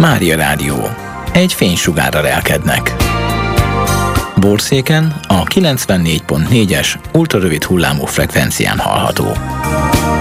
Mária Rádió. Egy fénysugárra lelkednek. Borszéken a 94.4-es ultrarövid hullámú frekvencián hallható.